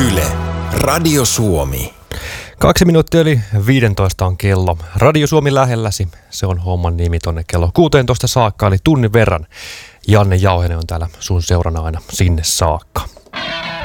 Yle, Radio Suomi. 2 minuuttia yli 15 on kello. Radio Suomi lähelläsi. Se on homman nimi tonne kello 16 saakka, eli tunnin verran. Janne Jauhenen on täällä sun seurana aina sinne saakka.